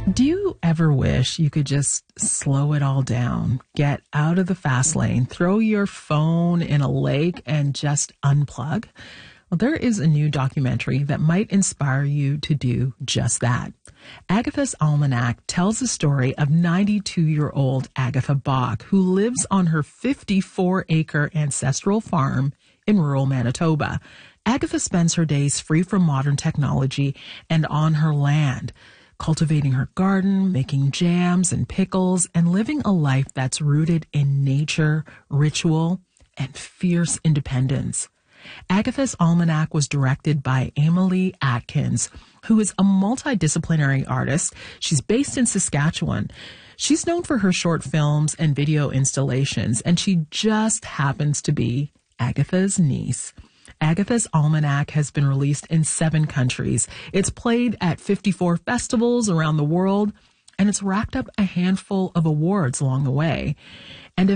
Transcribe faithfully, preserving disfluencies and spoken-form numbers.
Do you ever wish you could just slow it all down, get out of the fast lane, throw your phone in a lake and just unplug? Well, there is a new documentary that might inspire you to do just that. Agatha's Almanac tells the story of ninety-two-year-old Agatha Bach, who lives on her fifty-four acre ancestral farm in rural Manitoba. Agatha spends her days free from modern technology and on her land, cultivating her garden, making jams and pickles, and living a life that's rooted in nature, ritual, and fierce independence. Agatha's Almanac was directed by Emily Atkins, who is a multidisciplinary artist. She's based in Saskatchewan. She's known for her short films and video installations, and she just happens to be Agatha's niece. Agatha's Almanac has been released in seven countries. It's played at fifty-four festivals around the world, and it's racked up a handful of awards along the way.